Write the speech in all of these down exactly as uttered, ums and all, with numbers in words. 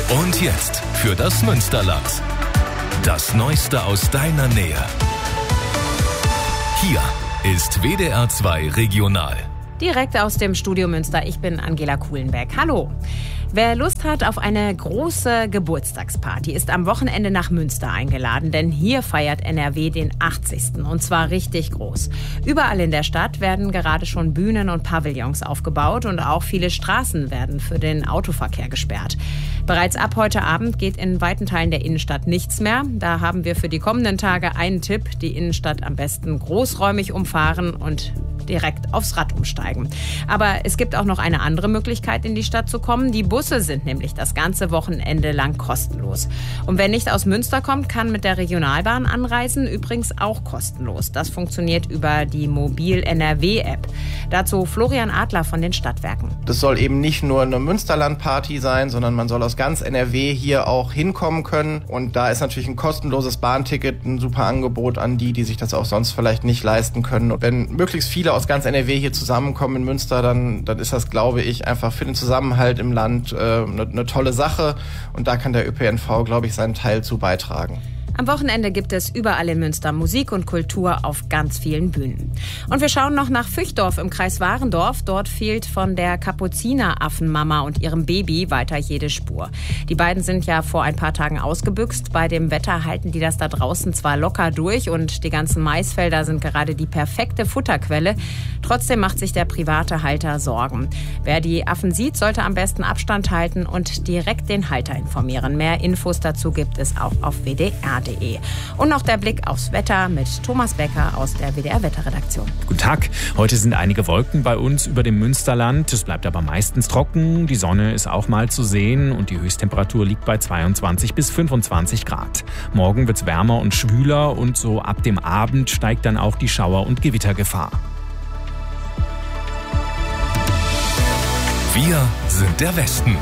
Und jetzt für das Münsterland. Das Neueste aus deiner Nähe. Hier ist W D R zwei Regional. Direkt aus dem Studio Münster. Ich bin Angela Kuhlenbeck. Hallo. Wer Lust hat auf eine große Geburtstagsparty, ist am Wochenende nach Münster eingeladen, denn hier feiert N R W den achtzigsten und zwar richtig groß. Überall in der Stadt werden gerade schon Bühnen und Pavillons aufgebaut und auch viele Straßen werden für den Autoverkehr gesperrt. Bereits ab heute Abend geht in weiten Teilen der Innenstadt nichts mehr. Da haben wir für die kommenden Tage einen Tipp: die Innenstadt am besten großräumig umfahren und direkt aufs Rad umsteigen. Aber es gibt auch noch eine andere Möglichkeit, in die Stadt zu kommen. Die Busse sind nämlich das ganze Wochenende lang kostenlos. Und wer nicht aus Münster kommt, kann mit der Regionalbahn anreisen, übrigens auch kostenlos. Das funktioniert über die Mobil-N R W-App. Dazu Florian Adler von den Stadtwerken. Das soll eben nicht nur eine Münsterland-Party sein, sondern man soll aus ganz N R W hier auch hinkommen können. Und da ist natürlich ein kostenloses Bahnticket ein super Angebot an die, die sich das auch sonst vielleicht nicht leisten können. Und wenn möglichst viele aus ganz N R W hier zusammenkommen in Münster, dann, dann ist das, glaube ich, einfach für den Zusammenhalt im Land äh, eine, eine tolle Sache. Und da kann der Ö P N V, glaube ich, seinen Teil zu beitragen. Am Wochenende gibt es überall in Münster Musik und Kultur auf ganz vielen Bühnen. Und wir schauen noch nach Füchdorf im Kreis Warendorf. Dort fehlt von der Kapuzineraffenmama und ihrem Baby weiter jede Spur. Die beiden sind ja vor ein paar Tagen ausgebüxt. Bei dem Wetter halten die das da draußen zwar locker durch und die ganzen Maisfelder sind gerade die perfekte Futterquelle. Trotzdem macht sich der private Halter Sorgen. Wer die Affen sieht, sollte am besten Abstand halten und direkt den Halter informieren. Mehr Infos dazu gibt es auch auf w d r punkt d e. Und noch der Blick aufs Wetter mit Thomas Becker aus der W D R-Wetterredaktion. Guten Tag. Heute sind einige Wolken bei uns über dem Münsterland. Es bleibt aber meistens trocken. Die Sonne ist auch mal zu sehen und die Höchsttemperatur liegt bei zweiundzwanzig bis fünfundzwanzig Grad. Morgen wird es wärmer und schwüler und so ab dem Abend steigt dann auch die Schauer- und Gewittergefahr. Wir sind der Westen.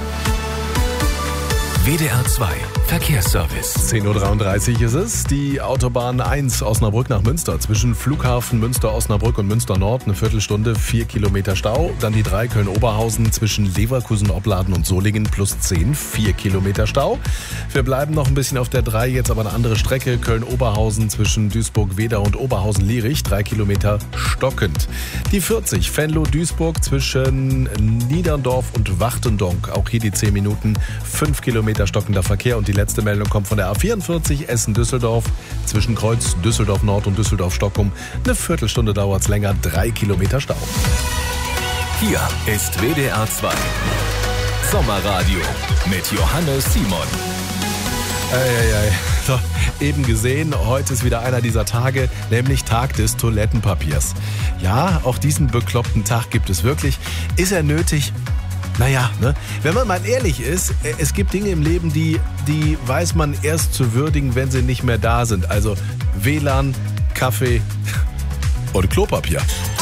W D R zwei Verkehrsservice. zehn Uhr dreiunddreißig ist es. Die Autobahn eins Osnabrück nach Münster. Zwischen Flughafen Münster-Osnabrück und Münster-Nord eine Viertelstunde, vier Kilometer Stau. Dann die drei Köln-Oberhausen zwischen Leverkusen-Opladen und Solingen plus zehn, vier Kilometer Stau. Wir bleiben noch ein bisschen auf der drei, jetzt aber eine andere Strecke. Köln-Oberhausen zwischen Duisburg-Wedau und Oberhausen-Lierich, drei Kilometer stockend. Die vierzig Venlo-Duisburg zwischen Niederndorf und Wachtendonk. Auch hier die zehn Minuten, fünf Kilometer stockender Verkehr. Und die letzte Meldung kommt von der A vierundvierzig Essen-Düsseldorf. Zwischen Kreuz Düsseldorf-Nord und Düsseldorf-Stockholm. Eine Viertelstunde dauert es länger, drei Kilometer Stau. Hier ist W D R zwei Sommerradio mit Johannes Simon. Eieiei. So, eben gesehen, heute ist wieder einer dieser Tage, nämlich Tag des Toilettenpapiers. Ja, auch diesen bekloppten Tag gibt es wirklich. Ist er nötig? Naja, ne? Wenn man mal ehrlich ist, es gibt Dinge im Leben, die, die weiß man erst zu würdigen, wenn sie nicht mehr da sind. Also W L A N, Kaffee und Klopapier.